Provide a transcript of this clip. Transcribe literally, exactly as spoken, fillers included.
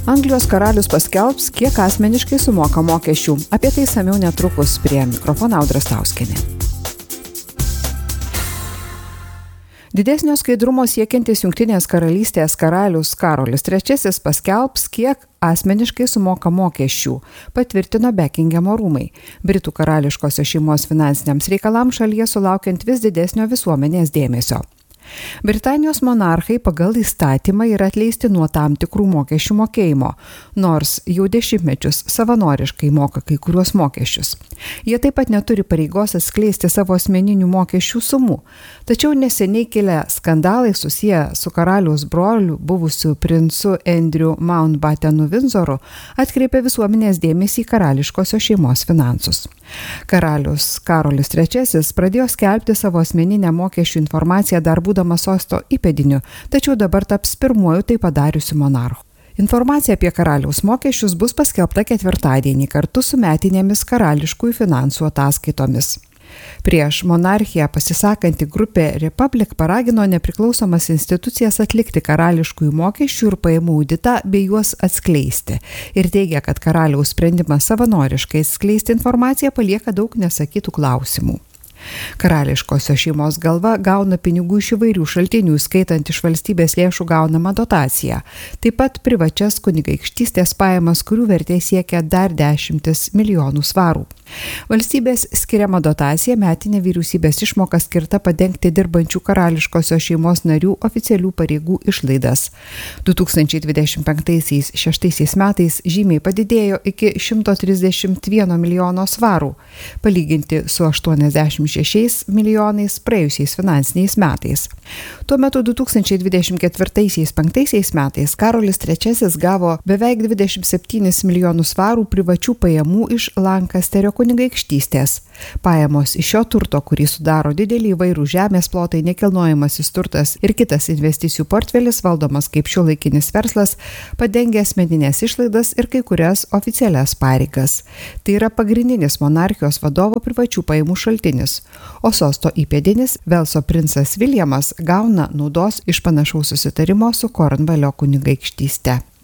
Anglijos karalius paskelbs, kiek asmeniškai sumoka mokesčių. Apie tai samiau netrukus. Prie mikrofono Audra Stauskienė. Didesnio skaidrumo siekiantis Jungtinės karalystės karalius Karolis trečiasis paskelbs, kiek asmeniškai sumoka mokesčių, patvirtino Bekingemo rūmai. Britų karališkosios šeimos finansiniams reikalams šalyje sulaukiant vis didesnio visuomenės dėmesio. Britanijos monarchai pagal įstatymą yra atleisti nuo tam tikrų mokesčių mokėjimo, nors jau dešimtmečius savanoriškai moka kai kuriuos mokesčius. Jie taip pat neturi pareigos atskleisti savo asmeninių mokesčių sumų. Tačiau neseniai kilę skandalai susiję su karaliaus broliu, buvusiu princu Andrew Mountbattenu Windsoru, atkreipė visuomenės dėmesį į karališkosios šeimos finansus. Karalius Karolis trečiasis pradėjo skelbti savo asmeninę mokesčių informaciją dar būdamas sosto įpėdiniu, tačiau dabar taps pirmuoju tai padariusiu monarchu. Informacija apie karaliaus mokesčius bus paskelbta ketvirtadienį kartu su metinėmis karališkųjų finansų ataskaitomis. Prieš monarchiją pasisakanti grupė Republic paragino nepriklausomas institucijas atlikti karališkųjų mokesčių ir pajamų auditą bei juos atskleisti ir teigia, kad karaliaus sprendimas savanoriškai atskleisti informaciją palieka daug nesakytų klausimų. Karališkosios šeimos galva gauna pinigų iš įvairių šaltinių, skaitant iš valstybės lėšų gaunamą dotaciją, taip pat privačias kunigaikštystės pajamas, kurių vertė siekia dar dešimtis milijonų svarų. Valstybės skiriama dotacija metinė vyriausybės išmoka skirta padengti dirbančių karališkosios šeimos narių oficialių pareigų išlaidas. du tūkstančiai dvidešimt penktaisiais šeštaisiais metais žymiai padidėjo iki šimto trisdešimt vieno milijono svarų, palyginti su aštuoniasdešimt šešiais milijonais praėjusiais finansiniais metais. Tuo metu du tūkstančiai dvidešimt ketvirtaisiais penktaisiais metais Karolis trečiasis gavo beveik dvidešimt septynis milijonus svarų privačių pajamų iš Lankasterio kunigaikštystės. Pajamos iš šio turto, kurį sudaro didelį įvairių žemės plotai, nekilnojamasis turtas ir kitas investicijų portfelis valdomas kaip šiuolaikinis verslas, padengia asmeninės išlaidas ir kai kurias oficialias pareigas. Tai yra pagrindinis monarchijos vadovo privačių pajamų šaltinis, o sosto įpėdinis Velso princas Viljamas gauna naudos iš panašaus susitarimo su Kornvalio kunigaikštyste.